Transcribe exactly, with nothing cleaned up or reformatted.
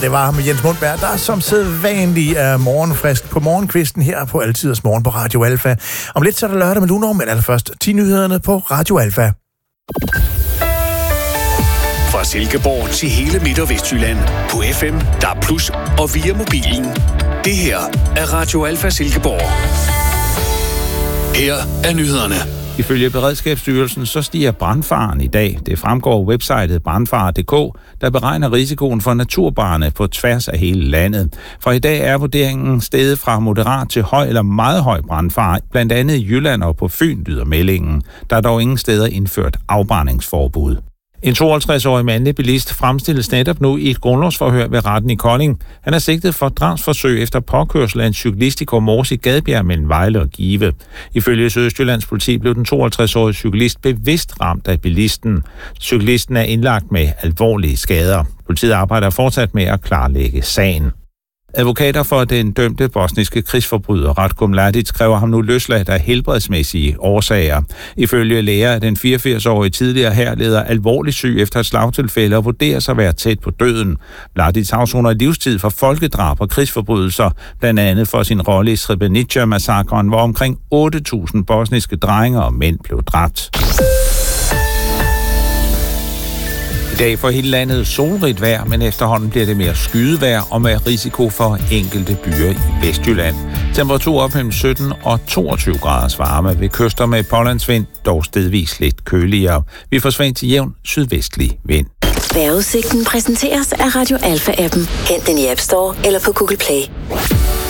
det var med Jens Mundberg, der som sædvanlig er morgenfrisk på morgenkvisten her på Altiders Morgen på Radio Alfa. Om lidt så er der lørdag med Lunar, men allerførst ti nyhederne på Radio Alfa. Fra Silkeborg til hele Midt- og Vestjylland på F M, D A B plus, og via mobilen. Det her er Radio Alfa Silkeborg. Her er nyhederne. Ifølge Beredskabsstyrelsen så stiger brandfaren i dag. Det fremgår websitet brandfare punktum d k, der beregner risikoen for naturbrande på tværs af hele landet. For i dag er vurderingen steget fra moderat til høj eller meget høj brandfare, blandt andet i Jylland og på Fyn, lyder meldingen. Der er dog ingen steder indført afbrændingsforbud. En tooghalvtreds-årig mandlig bilist fremstilles netop nu i et grundlovsforhør ved retten i Kolding. Han er sigtet for drabsforsøg efter påkørsel af en cyklist i Gårdmors i Gadbjerg mellem Vejle og Give. Ifølge Sydøstjyllands politi blev den tooghalvtreds-årige cyklist bevidst ramt af bilisten. Cyklisten er indlagt med alvorlige skader. Politiet arbejder fortsat med at klarlægge sagen. Advokater for den dømte bosniske krigsforbryder Ratko Mladic kræver ham nu løsladt af helbredsmæssige årsager. Ifølge læger er den fireogfirs-årige tidligere hærleder alvorligt syg efter et slagtilfælde og vurderes at være tæt på døden. Mladic afsoner livstid for folkedrab og krigsforbrydelser, blandt andet for sin rolle i Srebrenica-massakren, hvor omkring otte tusind bosniske drenge og mænd blev dræbt. I dag får hele landet solrigt vejr, men efterhånden bliver det mere skydevejr og med risiko for enkelte byer i Vestjylland. Temperatur op mellem sytten og toogtyve graders varme ved kyster med pålandsvind, dog stedvis lidt køligere. Vi får svingt til jævn sydvestlig vind. Vejrudsigten præsenteres af Radio Alfa-appen. Hent den i App Store eller på Google Play.